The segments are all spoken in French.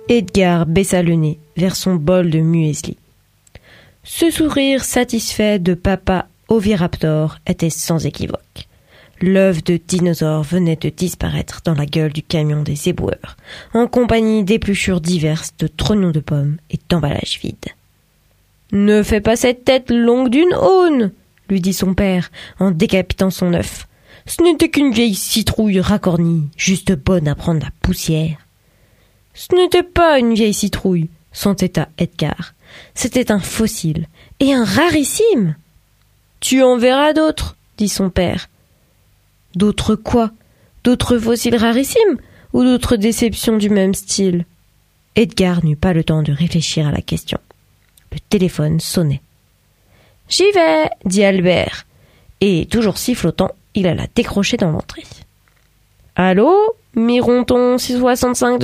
Edgar baissa le nez vers son bol de muesli. Ce sourire satisfait de papa Oviraptor était sans équivoque. L'œuf de dinosaure venait de disparaître dans la gueule du camion des éboueurs, en compagnie d'épluchures diverses, de trognons de pommes et d'emballages vides. « Ne fais pas cette tête longue d'une aune !» lui dit son père, en décapitant son œuf. « Ce n'était qu'une vieille citrouille racornie, juste bonne à prendre la poussière. » « Ce n'était pas une vieille citrouille, » s'entêta Edgar. « C'était un fossile, et un rarissime. »« Tu en verras d'autres, » dit son père. « D'autres quoi? D'autres fossiles rarissimes, ou d'autres déceptions du même style ?» Edgar n'eut pas le temps de réfléchir à la question. Le téléphone sonnait. « J'y vais, » dit Albert, et, toujours sifflotant, il alla décrocher dans l'entrée. « Allô, Mironton 665-237 »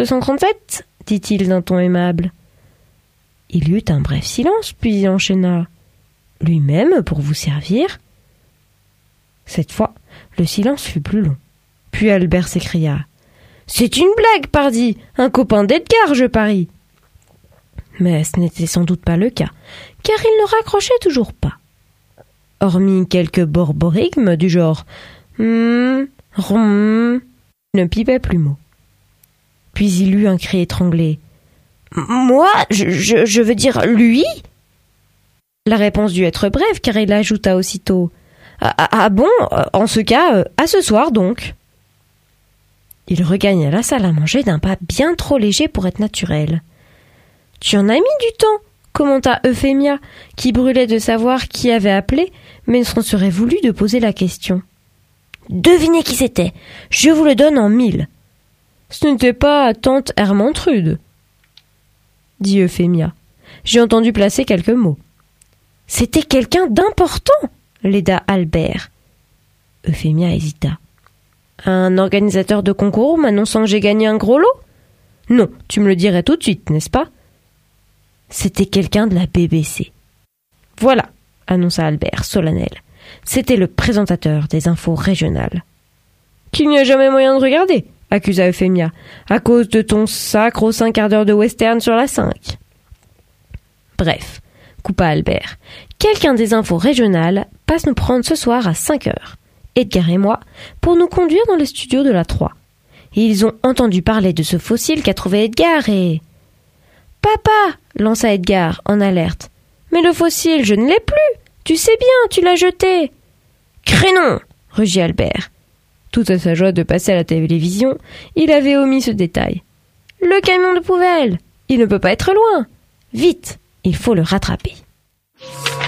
dit-il d'un ton aimable. Il y eut un bref silence, puis il enchaîna. « Lui-même pour vous servir ?» Cette fois, le silence fut plus long. Puis Albert s'écria. « C'est une blague, pardi! Un copain d'Edgar, je parie !» Mais ce n'était sans doute pas le cas, car il ne raccrochait toujours pas. Hormis quelques borborigmes du genre « rom », ne pipait plus mot. Puis il eut un cri étranglé. « Moi, je veux dire lui ?» La réponse dut être brève, car il ajouta aussitôt. « Ah bon, en ce cas, à ce soir donc. » Il regagna la salle à manger d'un pas bien trop léger pour être naturel. « Tu en as mis du temps !» commenta Euphémia, qui brûlait de savoir qui avait appelé, mais ne s'en serait voulu de poser la question. « Devinez qui c'était. Je vous le donne en 1000. »« Ce n'était pas tante Hermantrude, » dit Euphémia. « J'ai entendu placer quelques mots. »« C'était quelqu'un d'important !» l'aida Albert. Euphémia hésita. « Un organisateur de concours m'annonçant que j'ai gagné un gros lot ? Non, tu me le dirais tout de suite, n'est-ce pas ? » C'était quelqu'un de la BBC. « Voilà !» annonça Albert, solennel. C'était le présentateur des infos régionales. « Qu'il n'y a jamais moyen de regarder !» accusa Euphémia, à cause de ton sacro-saint quart d'heure de western sur la 5. Bref, coupa Albert, quelqu'un des infos régionales passe nous prendre ce soir à 5 heures, Edgar et moi, pour nous conduire dans les studios de la 3. Et ils ont entendu parler de ce fossile qu'a trouvé Edgar et... « Papa !» lança Edgar, en alerte. « Mais le fossile, je ne l'ai plus. Tu sais bien, tu l'as jeté. »« Crénon !» rugit Albert. Tout à sa joie de passer à la télévision, il avait omis ce détail. « Le camion de poubelle ! Il ne peut pas être loin. Vite, il faut le rattraper. »